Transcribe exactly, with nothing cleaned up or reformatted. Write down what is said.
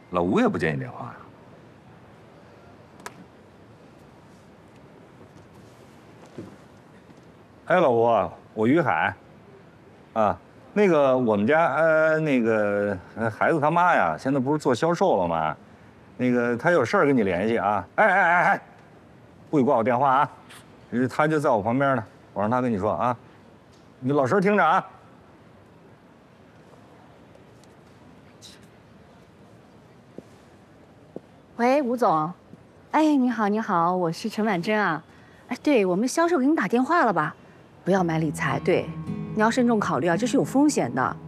老吴也不接你电话呀？哎，老吴，我于海，啊，那个我们家呃那个孩子他妈呀，现在不是做销售了吗？那个他有事儿跟你联系啊。哎哎哎哎，不许挂我电话啊！他就在我旁边呢，我让他跟你说啊，你老实听着啊。 喂，吴总，哎，你好，你好，我是陈婉珍啊。哎，对我们销售给你打电话了吧？不要买理财，对，你要慎重考虑啊，这是有风险的。